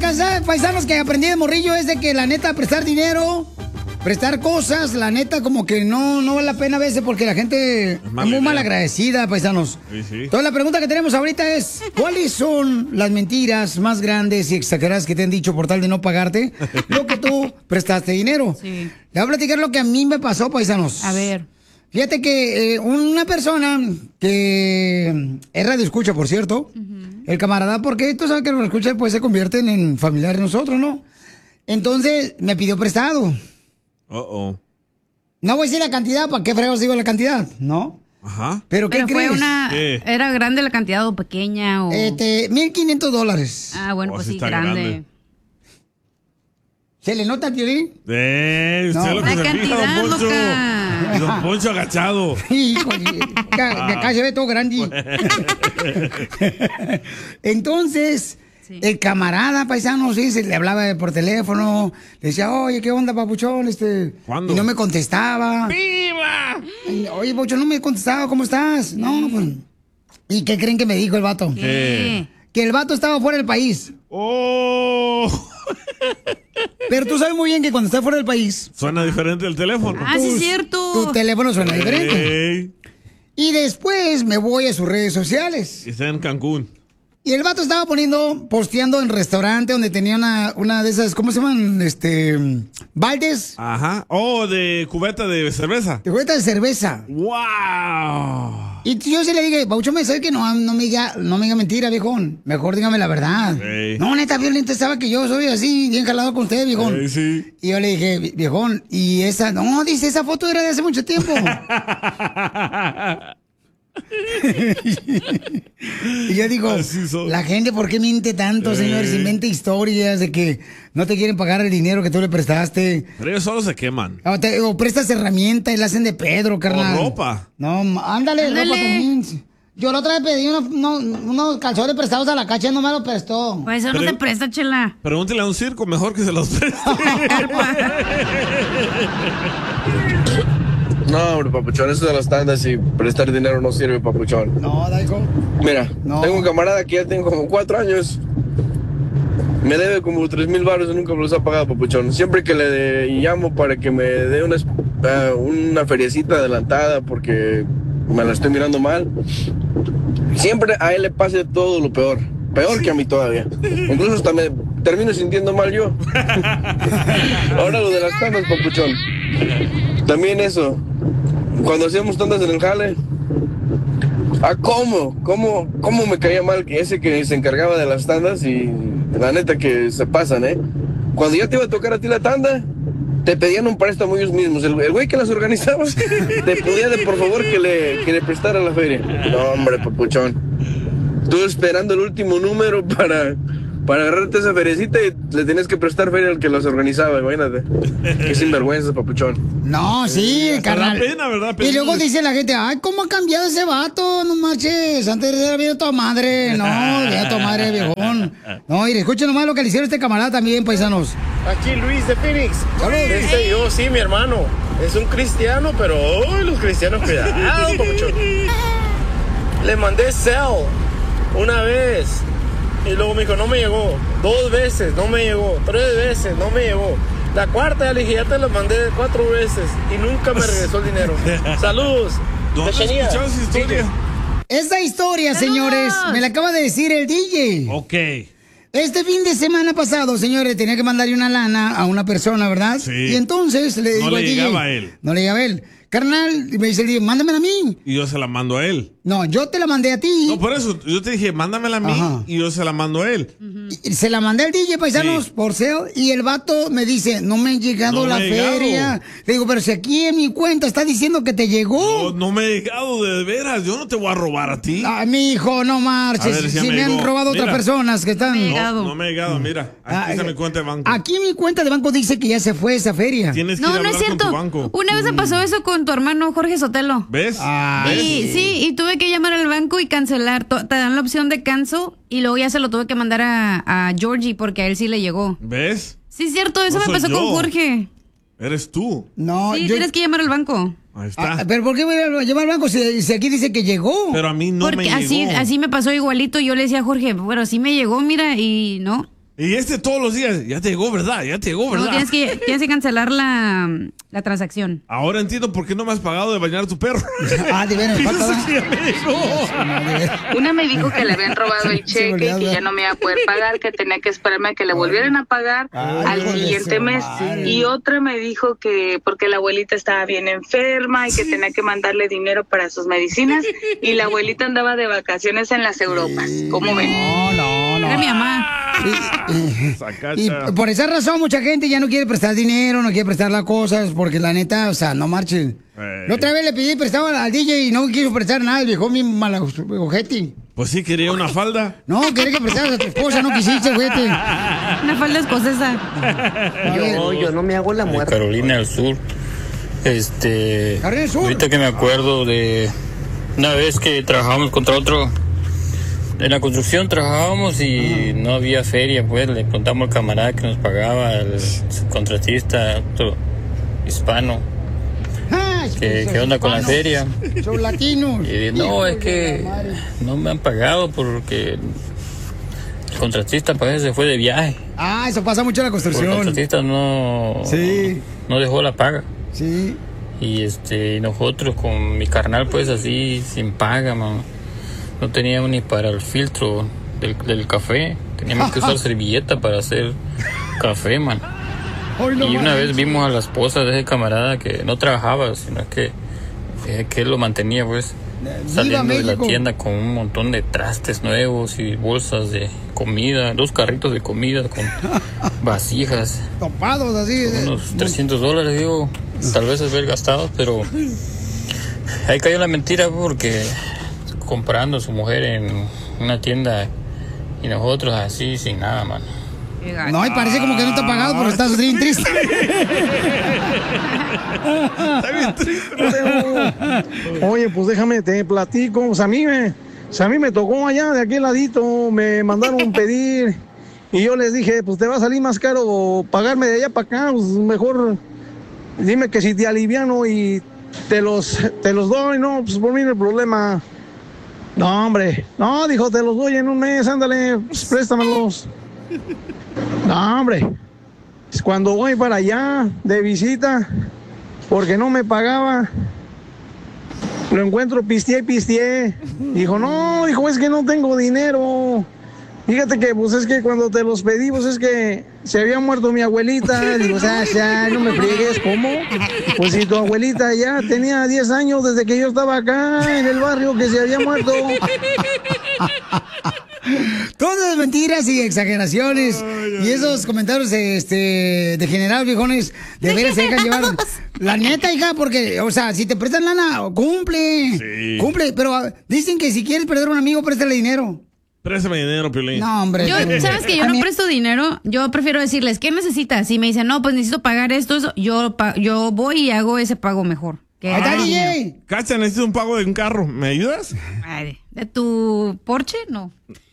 ¿sabes, paisanos, que aprendí de morrillo? Es de que la neta, prestar dinero, prestar cosas, la neta, como que no vale la pena a veces porque la gente es muy mal agradecida, paisanos. Sí, sí. Entonces, la pregunta que tenemos ahorita es, ¿cuáles son las mentiras más grandes y exageradas que te han dicho por tal de no pagarte lo que tú prestaste dinero? Sí. Le voy a platicar lo que a mí me pasó, paisanos. A ver. Fíjate que una persona que es radioescucha, por cierto, el camarada, porque tú sabes que los escuchas pues se convierten en familiares de nosotros, ¿no? Entonces me pidió prestado. No voy a decir la cantidad, ¿para qué fregados digo la cantidad? ¿No? Ajá. ¿Pero qué fue crees? ¿Era grande la cantidad o pequeña? O... $1,500. Ah, bueno, pues sí sí, está grande. grande. ¿Se le nota al Piolín? Usted No. lo que La se fija, cantidad, don Poncho. loca. Don Poncho agachado. Híjole, de acá se ve todo grande. Entonces, el camarada paisano, sí, se le hablaba por teléfono, le decía, oye, ¿qué onda, papuchón? ¿Cuándo? Y no me contestaba. ¡Viva! Oye, papuchón, no me contestaba, ¿cómo estás? No, pues. ¿Y qué creen que me dijo el vato? ¿Qué? Que el vato estaba fuera del país. ¡Oh! Pero tú sabes muy bien que cuando estás fuera del país, Suena diferente el teléfono. Ah, sí, es cierto. tu teléfono suena diferente. Ey. Y después me voy a sus redes sociales. Y está en Cancún. Y el vato estaba posteando en restaurante donde tenía una de esas, ¿cómo se llaman? Baldes. Ajá. Oh, de cubeta de cerveza. De cubeta de cerveza. ¡Wow! Y yo sí le dije, Paucho, me sabe que no me diga mentira, viejón. Mejor dígame la verdad. Ey. No, neta, violento, sabe que yo soy así, bien jalado con usted, viejón. Ey, sí. Y yo le dije, viejón, y esa, no, dice, esa foto era de hace mucho tiempo. Y yo digo, la gente, ¿por qué miente tanto, señores? Inventa historias de que no te quieren pagar el dinero que tú le prestaste. Pero ellos solo se queman. O prestas herramientas y la hacen de Pedro, carnal. O ropa. No, ándale, ropa también. Yo la otra vez pedí unos calzones prestados a la cacha y no me lo prestó. Pues eso no Pero- te presta, chela. Pregúntele a un circo, mejor que se los preste. No, hombre, papuchón, eso de las tandas y prestar dinero no sirve, papuchón. No, Daigo. Mira, No. tengo un camarada que ya tengo como 4 años. Me debe como 3,000 baros y nunca me los ha pagado, papuchón. Siempre que le llamo para que me dé una feriecita adelantada porque me la estoy mirando mal, siempre a él le pasa todo lo peor. Peor que a mí todavía. Incluso hasta me termino sintiendo mal yo. Ahora lo de las tandas, papuchón. También eso. Cuando hacíamos tandas en el jale. ¿Cómo me caía mal que ese que se encargaba de las tandas? Y la neta que se pasan, ¿eh? Cuando ya te iba a tocar a ti la tanda, te pedían un préstamo ellos mismos. El güey que las organizaba te pedía de por favor que le prestara la feria. No, hombre, papuchón. Tú esperando el último número para agarrarte esa feriecita y le tenías que prestar feria al que las organizaba, imagínate. Qué sinvergüenza, papuchón. No, sí, carnal. Da pena, ¿verdad? Y luego dice la gente, ay, ¿cómo ha cambiado ese vato? No marches, antes era bien a tu madre. No, bien a tu madre, viejón. No, y escuchen nomás lo que le hicieron a este camarada también, paisanos. Aquí Luis de Phoenix. ¡Saludos! Sí, mi hermano. Es un cristiano, pero los cristianos, cuidado, papuchón. Le mandé Zelle una vez y luego me dijo, no me llegó. 2 veces, no me llegó. 3 veces, no me llegó. La cuarta ya le dije, ya te la mandé 4 veces y nunca me regresó el dinero. Saludos. ¿Dónde Cachanilla. escuchó esa historia? Esta historia, señores, me la acaba de decir el DJ. Ok. Este fin de semana pasado, señores, tenía que mandarle una lana a una persona, ¿verdad? Sí. Y entonces le digo No al le DJ, llegaba a él. No le llegaba a él. Carnal, y me dice el DJ, mándamela a mí. Y yo se la mando a él. No, yo te la mandé a ti. No, por eso, yo te dije, mándamela a mí. Ajá. Y yo se la mando a él. Y se la mandé al DJ, paisanos, Sí. por Zelle, y el vato me dice, no me ha llegado No la me ha llegado. feria. Le digo, pero si aquí en mi cuenta está diciendo que te llegó. No me he llegado de veras. Yo no te voy a robar a ti. Ay, mi hijo, no marches. A ver, si ya me me han llegó. robado otras Mira. personas que están... No me he llegado, mira. Aquí está mi cuenta de banco. Aquí en mi cuenta de banco dice que ya se fue esa feria. Tienes que No, ir a no es hablar con tu cierto. banco. Una vez me pasó eso con tu hermano Jorge Sotelo. ¿Ves? Y sí, y tuve que llamar al banco y cancelar. Te dan la opción de cancel y luego ya se lo tuve que mandar a Georgie porque a él sí le llegó. ¿Ves? Sí, es cierto, eso No me soy pasó yo. con Jorge. Eres tú. No, Sí, tienes que llamar al banco. Ahí está. pero ¿por qué voy a llamar al banco si aquí dice que llegó? Pero a mí no me Porque llegó. así me pasó igualito. Yo le decía a Jorge, bueno, sí me llegó, mira, y no. Y todos los días, ya te llegó, ¿verdad? Ya te llegó, ¿verdad? No, tienes que cancelar la transacción. Ahora entiendo por qué no me has pagado de bañar a tu perro. De veras, Una me dijo que le habían robado el cheque y que ya no me iba a poder pagar, que tenía que esperarme a que le volvieran a pagar al siguiente mes. Y otra me dijo que porque la abuelita estaba bien enferma y que tenía que mandarle dinero para sus medicinas y la abuelita andaba de vacaciones en las Europas. ¿Cómo ven? No. Era mi mamá. Y por esa razón mucha gente ya no quiere prestar dinero, no quiere prestar las cosas, porque la neta, o sea, no marchen. La otra vez le pedí prestado al DJ y no quiso prestar nada, el viejo mi malojete. Pues sí, quería una falda. No, quería que prestaras a tu esposa, no quisiste, güete. Una falda escocesa. Yo no me hago la muerte. Carolina del Sur. Carolina del Sur. Ahorita que me acuerdo de una vez que trabajamos contra otro. En la construcción trabajábamos y no había feria, pues le preguntamos al camarada que nos pagaba, al contratista, otro hispano, ¿qué onda con la feria? Son latinos. Y no, es que no me han pagado porque el contratista parece se fue de viaje. Eso pasa mucho en la construcción. El contratista no dejó la paga. Sí. Y nosotros con mi carnal pues así sin paga, man. No teníamos ni para el filtro del café. Teníamos que usar servilleta para hacer café, man. Y una vez vimos a la esposa de ese camarada que no trabajaba, sino que él lo mantenía, pues, saliendo de la tienda con un montón de trastes nuevos y bolsas de comida, 2 carritos de comida con vasijas. Topados así. Unos $300, digo, tal vez haber gastado, pero ahí cayó la mentira porque... comprando a su mujer en una tienda y nosotros así sin nada, mano. No, y parece como que no te ha pagado, pero estás bien triste. Está bien triste. Oye, pues déjame, te platico. O sea, a mí me tocó allá de aquel ladito, me mandaron pedir y yo les dije, pues te va a salir más caro pagarme de allá para acá, pues mejor dime que si te aliviano y te los doy, no, pues por mí no hay problema. No, hombre, no, dijo, te los doy en un mes, ándale, pues préstamelos. No, hombre, cuando voy para allá de visita, porque no me pagaba, lo encuentro pisteé. Dijo, no, dijo, es que no tengo dinero. Fíjate que, pues es que cuando te los pedí, pues es que se había muerto mi abuelita. Digo, o sea, no me friegues, ¿cómo? Pues si tu abuelita ya tenía 10 años desde que yo estaba acá en el barrio que se había muerto. Todas mentiras y exageraciones. Y esos comentarios degenerados, viejones, de veras se dejan llevar. La neta, hija, porque, o sea, si te prestan lana, cumple. Sí. Cumple, pero dicen que si quieres perder a un amigo, préstale dinero. Préstame dinero, Piolín. No, hombre. ¿Sabes que yo no presto dinero? Yo prefiero decirles, ¿qué necesitas? Si me dicen, no, pues necesito pagar esto, yo voy y hago ese pago mejor. Ahí está, DJ. Cacha, necesito un pago de un carro. ¿Me ayudas? Ay, ¿de tu Porsche? No.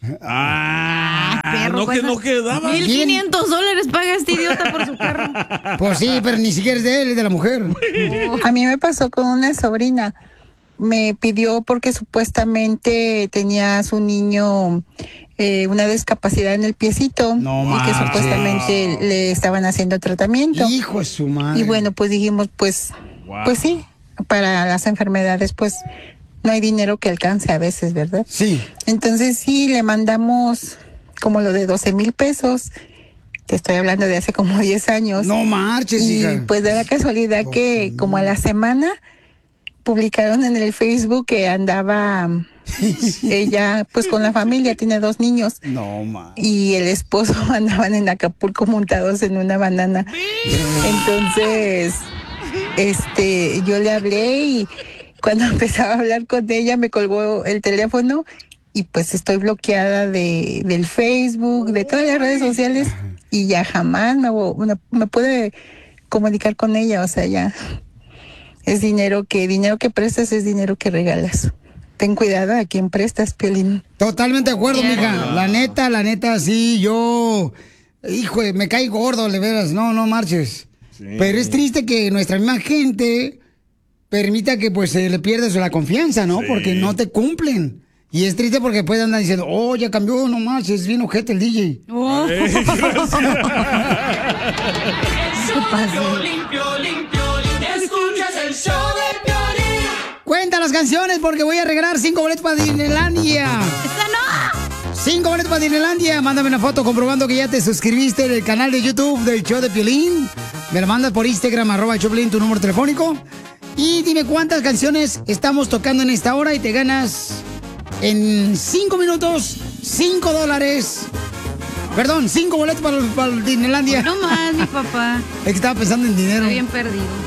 Perro, no quedaba. $1,500 paga este idiota por su carro. Pues sí, pero ni siquiera es de él, es de la mujer. A mí me pasó con una sobrina. Me pidió porque supuestamente tenía a su niño una discapacidad en el piecito y que supuestamente le estaban haciendo tratamiento. Hijo de su madre. Y bueno, pues dijimos, pues sí, para las enfermedades, pues no hay dinero que alcance a veces, ¿verdad? Sí. Entonces sí, le mandamos como lo de 12,000 pesos. Te estoy hablando de hace como 10 años. No marches, hija. Y pues de la casualidad que como a la semana publicaron en el Facebook que andaba ella pues con la familia, tiene 2 niños. No, ma. Y el esposo andaban en Acapulco montados en una banana. Entonces, yo le hablé y cuando empezaba a hablar con ella me colgó el teléfono y pues estoy bloqueada del Facebook, de todas las redes sociales y ya jamás me pude comunicar con ella, o sea, ya. Es dinero que prestas es dinero que regalas. Ten cuidado a quien prestas, Piolín. Totalmente de acuerdo, mija. La neta, sí, yo... Hijo, me cae gordo, de veras. No marches. Sí. Pero es triste que nuestra misma gente permita que pues se le pierda la confianza, ¿no? Sí. Porque no te cumplen. Y es triste porque después andan diciendo, oh, ya cambió, no más, es bien ojete el DJ. Oh. Escuchas el show de Piolín. Cuenta las canciones porque voy a regalar 5 boletos para Disneylandia. ¡Esta no! 5 boletos para Disneylandia. Mándame una foto comprobando que ya te suscribiste en el canal de YouTube del show de Piolín. Me lo mandas por Instagram, @Choplin, tu número telefónico. Y dime cuántas canciones estamos tocando en esta hora y te ganas en 5 minutos $5. Perdón, 5 boletos para Disneylandia. No más, mi papá. Es que estaba pensando en dinero. Estoy bien perdido.